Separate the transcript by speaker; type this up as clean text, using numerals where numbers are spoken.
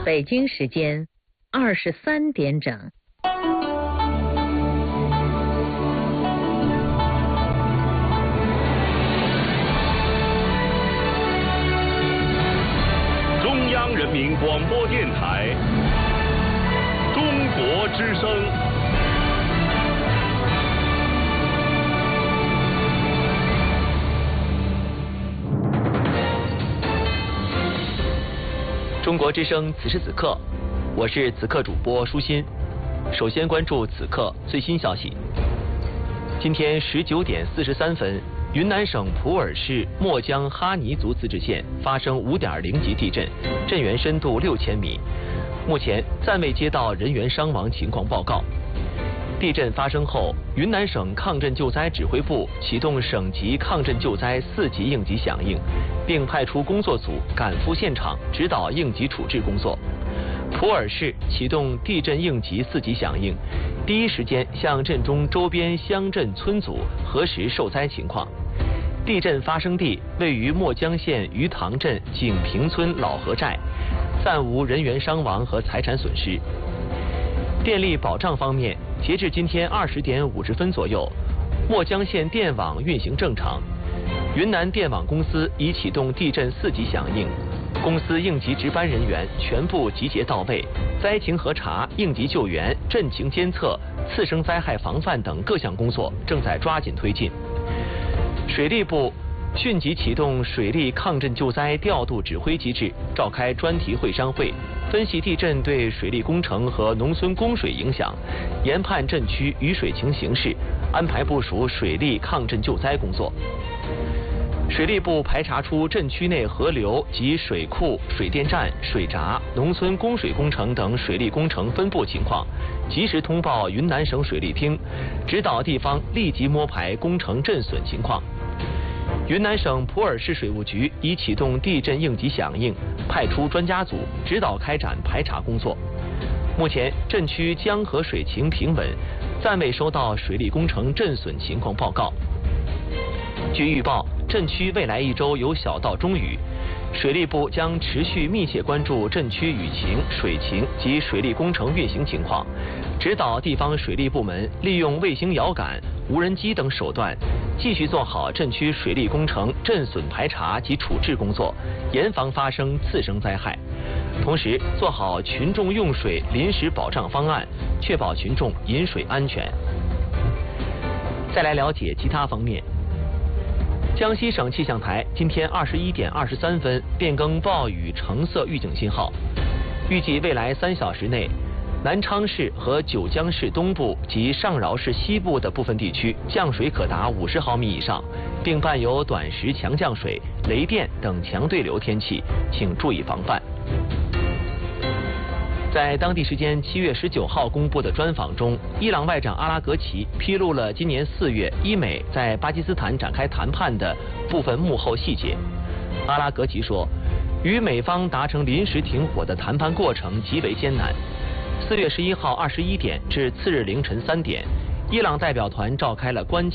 Speaker 1: 北京时间23点整。
Speaker 2: 中央人民广播电台中国之声。
Speaker 3: 中国之声，此时此刻，我是此刻主播舒心。首先关注此刻最新消息。今天19点43分，云南省普洱市墨江哈尼族自治县发生5.0级地震，震源深度6000米。目前暂未接到人员伤亡情况报告。地震发生后，云南省抗震救灾指挥部启动省级抗震救灾4级应急响应，并派出工作组赶赴现场指导应急处置工作。普洱市启动地震应急4级响应，第一时间向震中周边乡镇村组核实受灾情况。地震发生地位于墨江县鱼塘镇景平村老河寨，暂无人员伤亡和财产损失。电力保障方面，截至今天20点50分左右，墨江县电网运行正常。云南电网公司已启动地震4级响应，公司应急值班人员全部集结到位，灾情核查、应急救援、震情监测、次生灾害防范等各项工作正在抓紧推进。水利部迅即启动水利抗震救灾调度指挥机制，召开专题会商会，分析地震对水利工程和农村供水影响，研判震区雨水情形势，安排部署水利抗震救灾工作。水利部排查出震区内河流及水库、水电站、水闸、农村供水工程等水利工程分布情况，及时通报云南省水利厅，指导地方立即摸排工程震损情况。云南省普洱市水务局已启动地震应急响应，派出专家组指导开展排查工作。目前震区江河水情平稳，暂未收到水利工程震损情况报告。据预报，震区未来1周有小到中雨，水利部将持续密切关注震区雨情、水情及水利工程运行情况，指导地方水利部门利用卫星遥感、无人机等手段，继续做好震区水利工程震损排查及处置工作，严防发生次生灾害。同时，做好群众用水临时保障方案，确保群众饮水安全。再来了解其他方面。江西省气象台今天21点23分变更暴雨橙色预警信号，预计未来3小时内，南昌市和九江市东部及上饶市西部的部分地区降水可达50毫米以上，并伴有短时强降水、雷电等强对流天气，请注意防范。在当地时间7月19号公布的专访中，伊朗外长阿拉格齐披露了今年4月伊美在巴基斯坦展开谈判的部分幕后细节。阿拉格齐说，与美方达成临时停火的谈判过程极为艰难。4月11号21点至次日凌晨3点，伊朗代表团召开了关键